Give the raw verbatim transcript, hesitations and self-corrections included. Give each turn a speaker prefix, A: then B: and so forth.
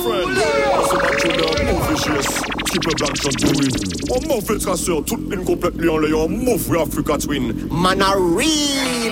A: friend. C'est pas tout d'un mauvais geste. Triple black shot to win. On mauvais traceur, tout incomplètement en l'ayant mauvais Africa twin.
B: Man a real